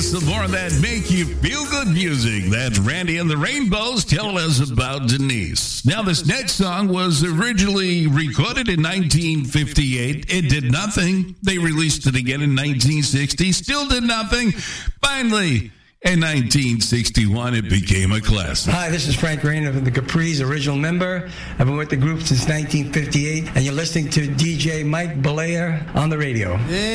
some more of that make you feel good music. That's Randy and the Rainbows telling us about Denise. Now, this next song was originally recorded in 1958. It did nothing. They released it again in 1960. Still did nothing. Finally, in 1961, it became a classic. Hi, this is Frank Rayner of the Capris, original member. I've been with the group since 1958, and you're listening to DJ Mike Belair on the radio.